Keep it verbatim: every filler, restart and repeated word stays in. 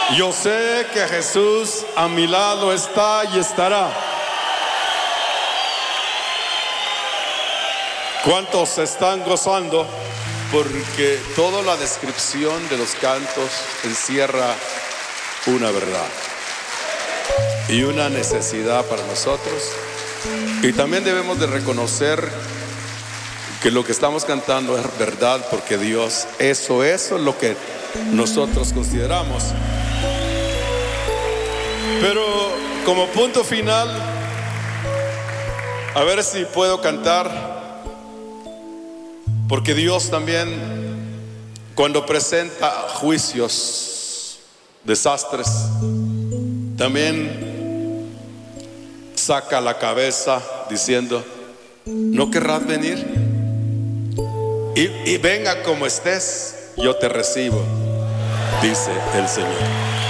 Yo sé que Jesús a mi lado está y estará. ¿Cuántos se están gozando? Porque toda la descripción de los cantos encierra una verdad y una necesidad para nosotros. Y también debemos de reconocer que lo que estamos cantando es verdad, porque Dios, eso, eso es lo que nosotros consideramos. Pero como punto final, a ver si puedo cantar, porque Dios también, cuando presenta juicios, desastres, también saca la cabeza diciendo: ¿no querrás venir? Y, y venga como estés, yo te recibo, dice el Señor.